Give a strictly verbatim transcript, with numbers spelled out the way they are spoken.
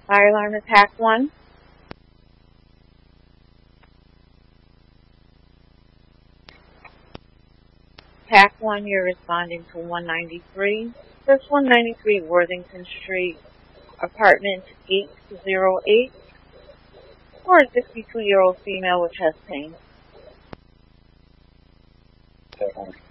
Fire alarm at Pack one. Pack one, you're responding to one ninety-three. That's one ninety-three Worthington Street, apartment eight oh eight, for a sixty-two-year-old female with chest pain. Okay.